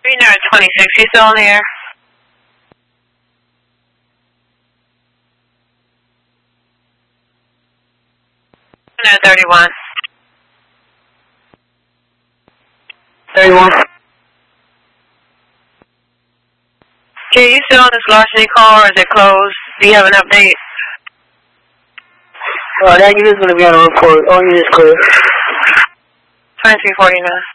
3926, you still on the air? No, 31. 31. Okay, you still on this larceny call or is it closed? Do you have an update? That unit's going to be on a report. All units clear. 2349.